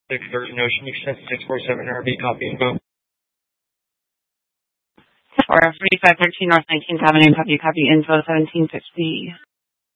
The conversion notion extends 647 RV copy info. Or 4513 North 19th Avenue, copy info 1750.